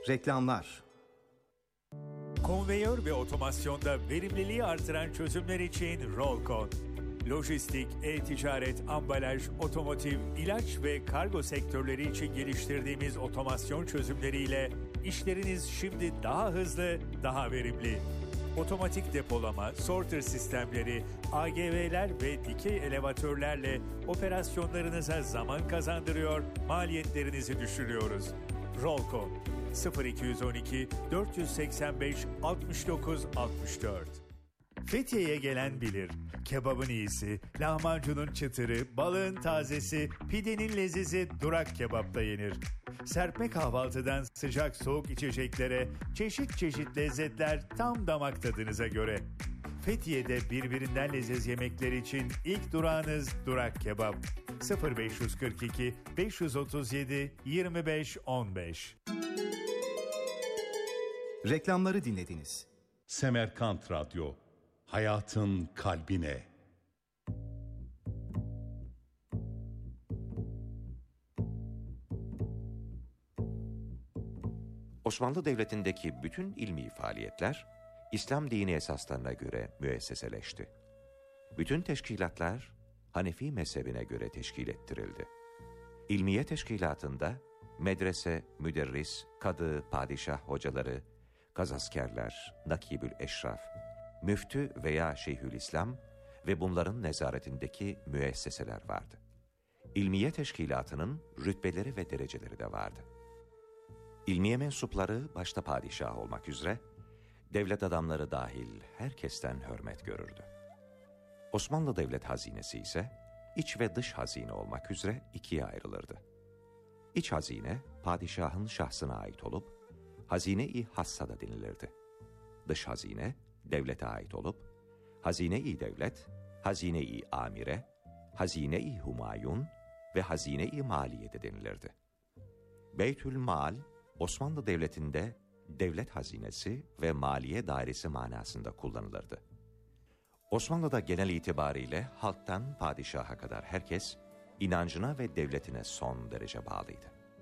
Reklamlar. Konveyör ve otomasyonda verimliliği artıran çözümler için Rollcon. Lojistik, e-ticaret, ambalaj, otomotiv, ilaç ve kargo sektörleri için geliştirdiğimiz otomasyon çözümleriyle işleriniz şimdi daha hızlı, daha verimli. Otomatik depolama, sorter sistemleri, AGV'ler ve dikey elevatörlerle operasyonlarınıza zaman kazandırıyor, maliyetlerinizi düşürüyoruz. Rollcon 0212 485 69 64. Fethiye'ye gelen bilir. Kebabın iyisi, lahmacunun çıtırı, balığın tazesi, pidenin lezizi Durak Kebap'ta yenir. Serpme kahvaltıdan sıcak soğuk içeceklere, çeşit çeşit lezzetler tam damak tadınıza göre. Fethiye'de birbirinden leziz yemekler için ilk durağınız Durak Kebap. 0542 537 25 15. Reklamları dinlediniz. Semerkant Radyo, hayatın kalbine. Osmanlı Devleti'ndeki bütün ilmi faaliyetler, İslam dini esaslarına göre müesseseleşti. Bütün teşkilatlar, Hanefi mezhebine göre teşkil ettirildi. İlmiye teşkilatında, medrese, müderris, kadı, padişah hocaları, gazaskerler, nakibül eşraf, müftü veya şeyhülislam ve bunların nezaretindeki müesseseler vardı. İlmiye teşkilatının rütbeleri ve dereceleri de vardı. İlmiye mensupları başta padişah olmak üzere, devlet adamları dahil herkesten hürmet görürdü. Osmanlı Devlet Hazinesi ise iç ve dış hazine olmak üzere ikiye ayrılırdı. İç hazine padişahın şahsına ait olup hazine-i hassada denilirdi. Dış hazine devlete ait olup hazine-i devlet, hazine-i amire, hazine-i humayun ve hazine-i maliyede denilirdi. Beytülmal Osmanlı Devleti'nde devlet hazinesi ve maliye dairesi manasında kullanılırdı. Osmanlı'da genel itibariyle halktan padişaha kadar herkes inancına ve devletine son derece bağlıydı.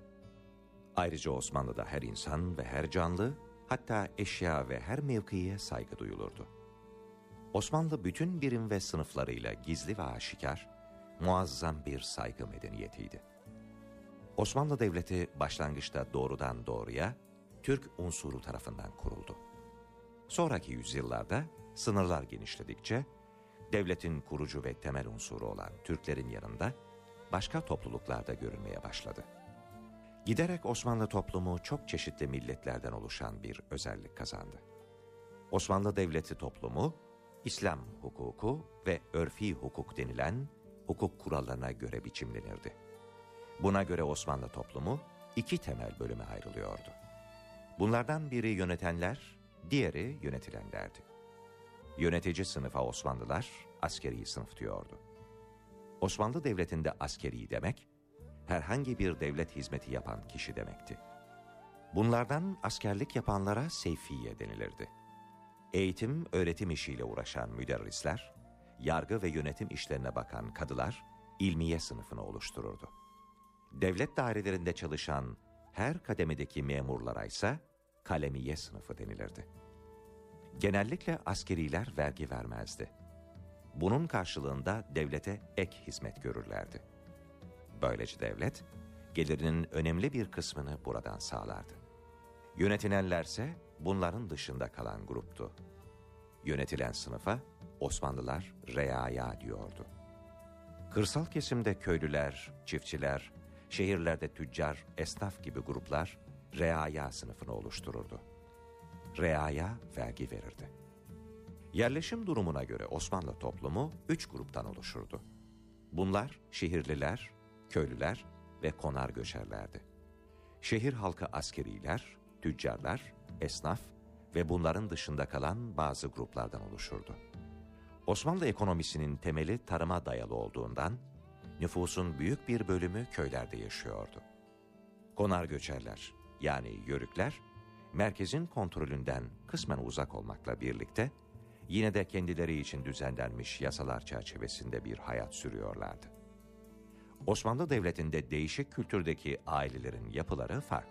Ayrıca Osmanlı'da her insan ve her canlı, hatta eşya ve her mevkiye saygı duyulurdu. Osmanlı bütün birim ve sınıflarıyla gizli ve aşikar, muazzam bir saygı medeniyetiydi. Osmanlı Devleti başlangıçta doğrudan doğruya Türk unsuru tarafından kuruldu. Sonraki yüzyıllarda sınırlar genişledikçe, devletin kurucu ve temel unsuru olan Türklerin yanında başka topluluklarda görülmeye başladı. Giderek Osmanlı toplumu çok çeşitli milletlerden oluşan bir özellik kazandı. Osmanlı Devleti toplumu, İslam hukuku ve örfi hukuk denilen hukuk kurallarına göre biçimlenirdi. Buna göre Osmanlı toplumu iki temel bölüme ayrılıyordu. Bunlardan biri yönetenler, diğeri yönetilenlerdi. Yönetici sınıfa Osmanlılar askeri sınıf diyordu. Osmanlı Devleti'nde askeri demek, herhangi bir devlet hizmeti yapan kişi demekti. Bunlardan askerlik yapanlara seyfiye denilirdi. Eğitim, öğretim işiyle uğraşan müderrisler, yargı ve yönetim işlerine bakan kadılar, ilmiye sınıfını oluştururdu. Devlet dairelerinde çalışan her kademedeki memurlara ise kalemiye sınıfı denilirdi. Genellikle askeriler vergi vermezdi. Bunun karşılığında devlete ek hizmet görürlerdi. Böylece devlet, gelirinin önemli bir kısmını buradan sağlardı. Yönetilenlerse bunların dışında kalan gruptu. Yönetilen sınıfa Osmanlılar reaya diyordu. Kırsal kesimde köylüler, çiftçiler, şehirlerde tüccar, esnaf gibi gruplar reaya sınıfını oluştururdu. Reaya vergi verirdi. Yerleşim durumuna göre Osmanlı toplumu 3 gruptan oluşurdu. Bunlar şehirliler, köylüler ve konar göçerlerdi. Şehir halkı askeriler, tüccarlar, esnaf ve bunların dışında kalan bazı gruplardan oluşurdu. Osmanlı ekonomisinin temeli tarıma dayalı olduğundan nüfusun büyük bir bölümü köylerde yaşıyordu. Konar göçerler yani yörükler, merkezin kontrolünden kısmen uzak olmakla birlikte yine de kendileri için düzenlenmiş yasalar çerçevesinde bir hayat sürüyorlardı. Osmanlı Devleti'nde değişik kültürdeki ailelerin yapıları farklı.